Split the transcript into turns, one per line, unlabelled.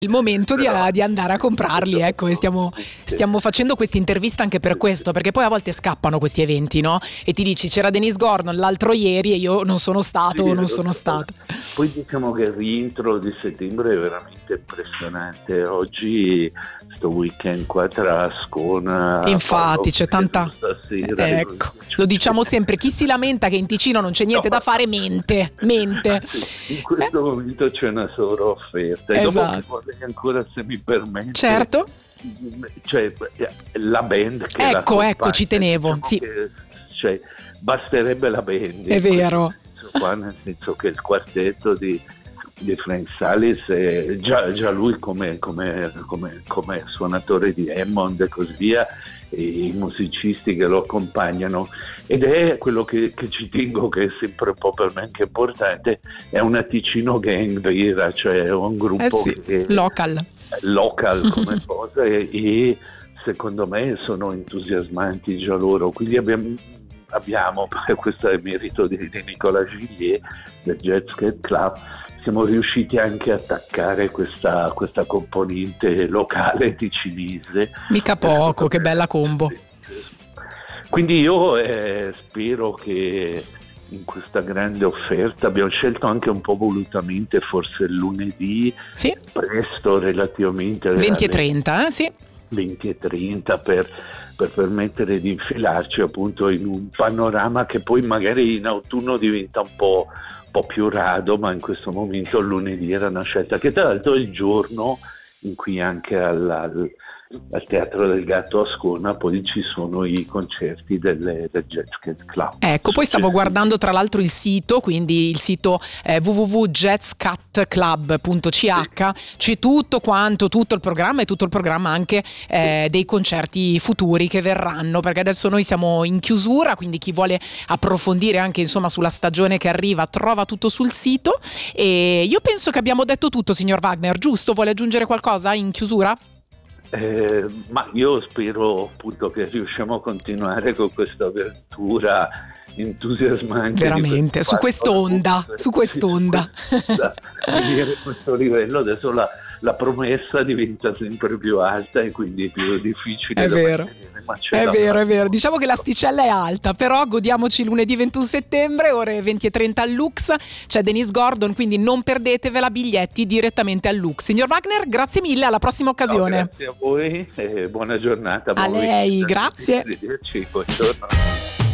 il momento di andare a comprarli, ecco, e stiamo facendo questa intervista anche per questo, perché poi a volte scappano questi eventi, no? E ti dici c'era Dennis Gordon l'altro ieri e io non sono stato o non sono stato.
Poi diciamo che il rientro di settembre è veramente impressionante. Oggi sto weekend qua tra Ascona,
infatti c'è tanta
stasera,
ecco, lo diciamo sempre, chi si lamenta che in Ticino non c'è niente da fare mente.
In questo momento c'è una sovrafferta. E
Esatto.
dopo vorrei ancora, se mi permette,
Certo,
cioè la band che
ecco, ci tenevo,
diciamo
sì.
Cioè, basterebbe la band,
È vero.
qua, nel senso che il quartetto di Frank Salis è già lui come suonatore di Hammond e così via, e i musicisti che lo accompagnano, ed è quello che ci tengo, che è sempre un po' per me anche importante, è una Ticino gang vera, cioè un gruppo che
local
come cosa, e secondo me sono entusiasmanti già loro, quindi abbiamo questo è il merito di Nicolas Gillier del Jazz Cat Club, siamo riusciti anche a attaccare questa componente locale ticinese.
Mica poco, che bella combo.
Quindi io spero che in questa grande offerta abbiamo scelto anche un po' volutamente, forse il lunedì,
sì,
presto relativamente
20:30, sì.
20:30 per permettere di infilarci appunto in un panorama che poi magari in autunno diventa un po' più rado, ma in questo momento il lunedì era una scelta, che tra l'altro è il giorno in cui anche al Teatro del Gatto a Ascona poi ci sono i concerti del Jazz Cat Club.
Ecco, poi stavo guardando tra l'altro il sito, quindi il sito www.jazzcatclub.ch, c'è tutto il programma, e tutto il programma anche dei concerti futuri che verranno, perché adesso noi siamo in chiusura, quindi chi vuole approfondire anche insomma sulla stagione che arriva trova tutto sul sito. E io penso che abbiamo detto tutto, signor Wagner, giusto? Vuole aggiungere qualcosa in chiusura?
Ma io spero appunto che riusciamo a continuare con questa avventura entusiasmante,
veramente su quest'onda
venire a questo livello. Adesso la promessa diventa sempre più alta e quindi più difficile.
È vero, diciamo che l'asticella è alta, però godiamoci lunedì 21 settembre ore 20:30 al Lux, c'è Dennis Gordon, quindi non perdetevela, biglietti direttamente al Lux. Signor Wagner, grazie mille, alla prossima occasione.
No, grazie a voi e buona giornata
a lei, grazie.
Buongiorno.